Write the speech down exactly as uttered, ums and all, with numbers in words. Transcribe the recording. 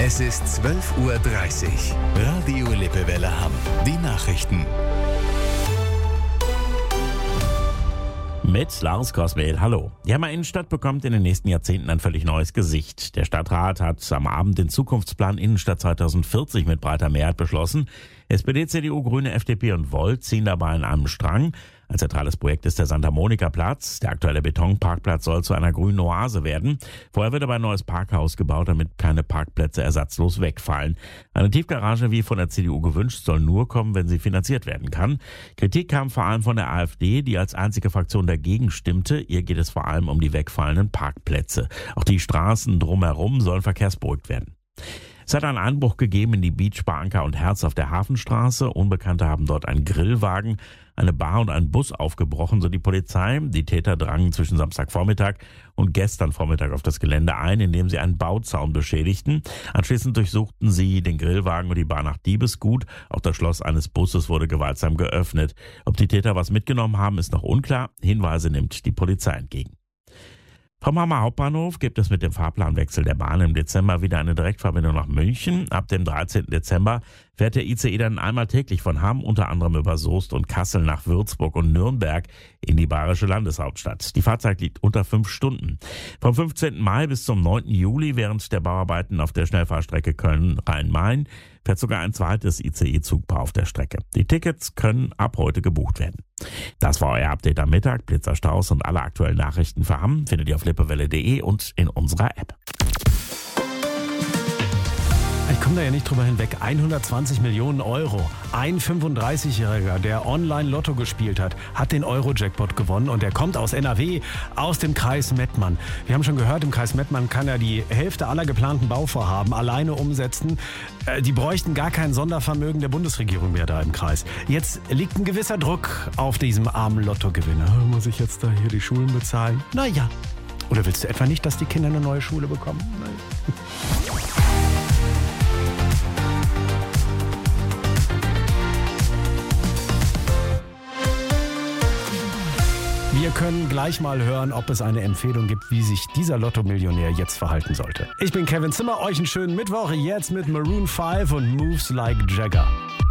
Es ist zwölf Uhr dreißig. Radio Lippewelle Hamm. Die Nachrichten. Mit Lars Kosmehl, hallo. Die Hammer Innenstadt bekommt in den nächsten Jahrzehnten ein völlig neues Gesicht. Der Stadtrat hat am Abend den Zukunftsplan Innenstadt zweitausendvierzig mit breiter Mehrheit beschlossen. S P D, C D U, Grüne, F D P und Volt ziehen dabei an einem Strang. Ein zentrales Projekt ist der Santa Monica Platz. Der aktuelle Betonparkplatz soll zu einer grünen Oase werden. Vorher wird aber ein neues Parkhaus gebaut, damit keine Parkplätze ersatzlos wegfallen. Eine Tiefgarage, wie von der C D U gewünscht, soll nur kommen, wenn sie finanziert werden kann. Kritik kam vor allem von der AfD, die als einzige Fraktion dagegen stimmte. Ihr geht es vor allem um die wegfallenden Parkplätze. Auch die Straßen drumherum sollen verkehrsberuhigt werden. Es hat einen Einbruch gegeben in die Beach Bar Anker und Herz auf der Hafenstraße. Unbekannte haben dort einen Grillwagen, eine Bar und einen Bus aufgebrochen, so die Polizei. Die Täter drangen zwischen Samstagvormittag und gestern Vormittag auf das Gelände ein, indem sie einen Bauzaun beschädigten. Anschließend durchsuchten sie den Grillwagen und die Bar nach Diebesgut. Auch das Schloss eines Busses wurde gewaltsam geöffnet. Ob die Täter was mitgenommen haben, ist noch unklar. Hinweise nimmt die Polizei entgegen. Vom Hammer Hauptbahnhof gibt es mit dem Fahrplanwechsel der Bahn im Dezember wieder eine Direktverbindung nach München. Ab dem dreizehnten Dezember fährt der I C E dann einmal täglich von Hamm, unter anderem über Soest und Kassel nach Würzburg und Nürnberg in die bayerische Landeshauptstadt. Die Fahrzeit liegt unter fünf Stunden. Vom fünfzehnten Mai bis zum neunten Juli während der Bauarbeiten auf der Schnellfahrstrecke Köln-Rhein-Main fährt sogar ein zweites I C E-Zugpaar auf der Strecke. Die Tickets können ab heute gebucht werden. Das war euer Update am Mittag. Blitzer, Staus und alle aktuellen Nachrichten für Hamm findet ihr auf lippewelle punkt de und in unserer App. Ich komme da ja nicht drüber hinweg. hundertzwanzig Millionen Euro. Ein fünfunddreißigjähriger, der Online-Lotto gespielt hat, hat den Euro-Jackpot gewonnen und der kommt aus N R W, aus dem Kreis Mettmann. Wir haben schon gehört, im Kreis Mettmann kann er die Hälfte aller geplanten Bauvorhaben alleine umsetzen. Die bräuchten gar kein Sondervermögen der Bundesregierung mehr da im Kreis. Jetzt liegt ein gewisser Druck auf diesem armen Lottogewinner. Muss ich jetzt da hier die Schulen bezahlen? Naja. Oder willst du etwa nicht, dass die Kinder eine neue Schule bekommen? Nein. Wir können gleich mal hören, ob es eine Empfehlung gibt, wie sich dieser Lotto-Millionär jetzt verhalten sollte. Ich bin Kevin Zimmer, euch einen schönen Mittwoch, jetzt mit Maroon fünf und Moves Like Jagger.